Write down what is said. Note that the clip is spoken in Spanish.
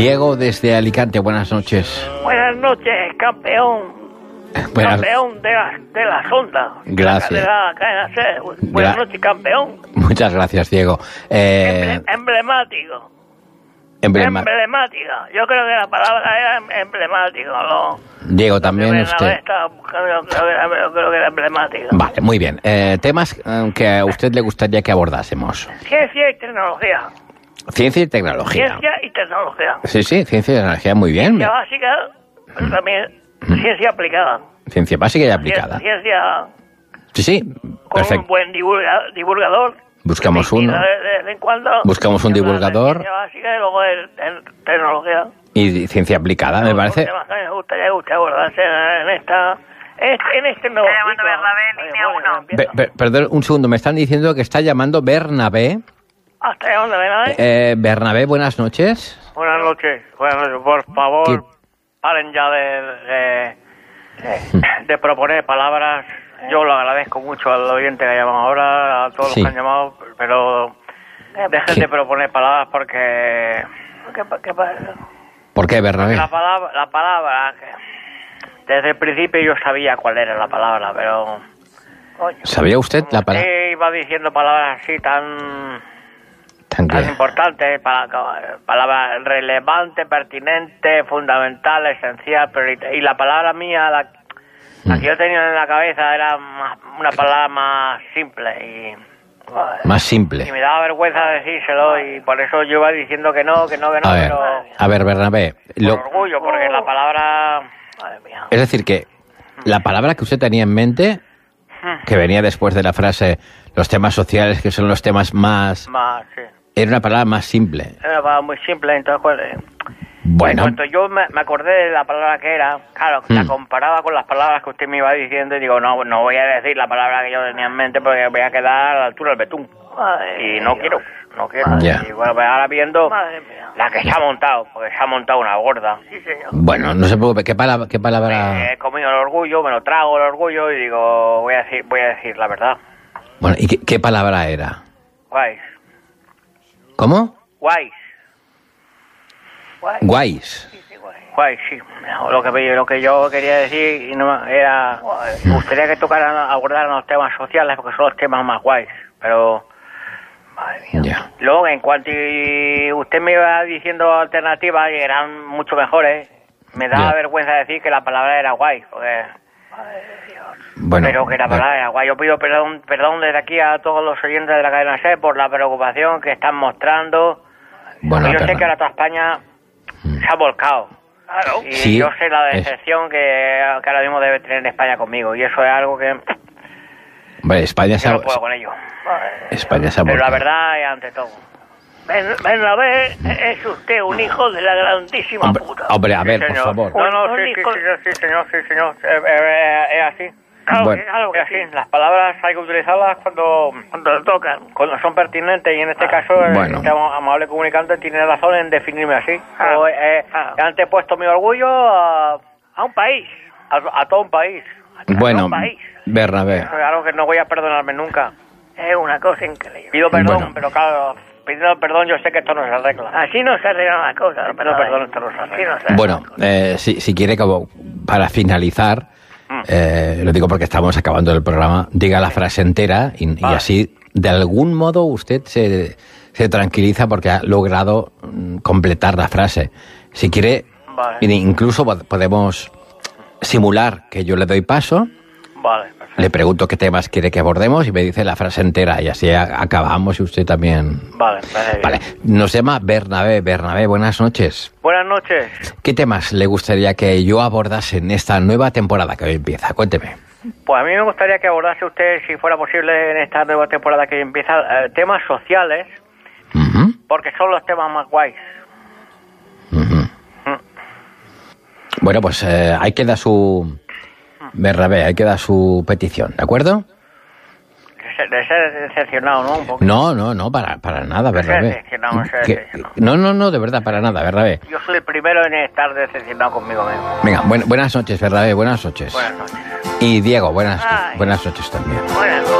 Diego desde Alicante, buenas noches. Buenas noches, campeón. Campeón de la sonda. Gracias. De la cadena SER. Buenas noches, campeón. Muchas gracias, Diego. Emblemático. Emblemática. Yo creo que la palabra era emblemático, ¿no? Diego, también usted. Yo creo que era emblemática. Vale, muy bien. Temas que a usted le gustaría que abordásemos. Ciencia y tecnología. Ciencia y tecnología. Ciencia y tecnología. Sí, ciencia y tecnología, muy bien. Ciencia básica, pero también ciencia aplicada. Ciencia básica y aplicada. Ciencia. Sí, perfecto. Con un buen divulgador. Buscamos uno. De vez en cuando. Buscamos un divulgador. Ciencia básica y luego tecnología. Y ciencia aplicada, me parece. Me gustaría abordarse en este nuevo ciclo. Perdón, un segundo. Me están diciendo que está llamando Bernabé. ¿Está llamando Bernabé? Bernabé, buenas noches. Buenas noches. Por favor, paren ya de proponer palabras. Yo lo agradezco mucho al oyente que ha llamado ahora, a todos los que han llamado, pero dejen de proponer palabras porque... ¿Qué pasa? ¿Por qué, Bernabé? La palabra... Desde el principio yo sabía cuál era la palabra, pero... ¿Sabía usted la palabra? Sí, iba diciendo palabras así tan importantes, palabras relevante, pertinente, fundamental, esencial, prioritaria. Y la palabra mía, la que yo tenía en la cabeza era una palabra más simple más simple. Y me daba vergüenza decírselo y por eso yo iba diciendo que no, a ver, Bernabé. Por orgullo, porque la palabra... Madre mía. Es decir, que la palabra que usted tenía en mente, que venía después de la frase los temas sociales, que son los temas más... sí. Era una palabra más simple. Era una palabra muy simple, entonces... Bueno. En cuanto yo me acordé de la palabra que era, claro, la comparaba con las palabras que usted me iba diciendo y digo, no voy a decir la palabra que yo tenía en mente porque voy a quedar a la altura del betún. Y no quiero. Ya. Y bueno, ahora viendo la que se ha montado, porque se ha montado una gorda. Sí, señor. Bueno, no se preocupe, ¿qué palabra? He comido el orgullo, me lo trago el orgullo y digo, voy a decir la verdad. Bueno, ¿y qué palabra era? Guays. ¿Cómo? Guays. Guays. Guays, sí. Lo que yo quería decir era... Me gustaría que abordaran los temas sociales porque son los temas más guays. Pero... Madre mía. Ya. Luego, en cuanto usted me iba diciendo alternativas y eran mucho mejores, me daba vergüenza decir que la palabra era guay. Porque... Bueno, pero que la palabra era guay. Yo pido perdón desde aquí a todos los oyentes de la cadena SER por la preocupación que están mostrando. Bueno, yo sé que ahora toda España se ha volcado. Claro. Y sí, yo sé la decepción que ahora mismo debe tener España conmigo. Y eso es algo que... Bueno, España se ha... no puedo con ello. España se ha Pero volcado. la verdad es ante todo. Bernabé es usted un hijo de la grandísima puta. Hombre, a ver, sí, por favor. Sí, señor. Es así. Claro, bueno. Es así. Las palabras hay que utilizarlas cuando tocan, cuando son pertinentes. Y en este caso, este amable comunicante tiene razón en definirme así. Antes he puesto mi orgullo a un país, a todo un país. Bueno, Bernabé. Es algo que no voy a perdonarme nunca. Es una cosa increíble. Pido perdón, pero claro, pidiendo perdón yo sé que esto no se arregla. Así no se arregla la cosa. Pido perdón, esto no se arregla. Bueno, si quiere, como para finalizar, lo digo porque estamos acabando el programa, diga la frase entera y así, de algún modo, usted se tranquiliza porque ha logrado completar la frase. Si quiere, incluso podemos simular que yo le doy paso. Vale. Le pregunto qué temas quiere que abordemos y me dice la frase entera y así acabamos y usted también... Vale. Nos llama Bernabé. Bernabé, buenas noches. Buenas noches. ¿Qué temas le gustaría que yo abordase en esta nueva temporada que hoy empieza? Cuénteme. Pues a mí me gustaría que abordase usted, si fuera posible, en esta nueva temporada que hoy empieza, temas sociales, porque son los temas más guays. Bueno, pues ahí queda su... Bernabé, ahí queda su petición, ¿de acuerdo? De ser decepcionado, ¿no? Un poco. No, para nada, Bernabé. No, de verdad, para nada, Bernabé. Yo soy el primero en estar decepcionado conmigo mismo. Venga, buenas noches, Bernabé, buenas noches. Buenas noches. Y Diego, buenas noches también. Buenas noches.